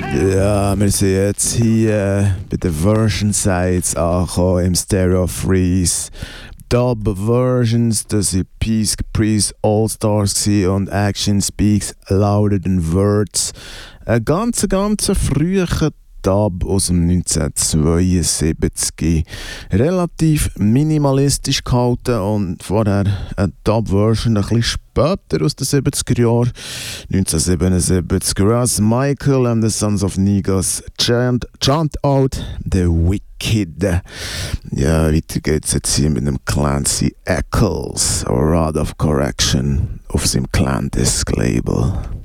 Ja, wir sind jetzt hier bei den Version Sites angekommen im Stereo Freeze. Dub Versions, das waren Peace Caprice All-Stars und Action Speaks Louder Than Words. Ein ganz früher Dub aus dem 1972. Relativ minimalistisch gehalten und vorher eine Dub-Version ein bisschen später aus den 70er Jahren. 1977 Russ Michael and the Sons of Negus chant out the Wicked. Ja, weiter geht's jetzt hier mit dem Clancy Eccles, Rod of Correction, auf seinem Clan Disc Label.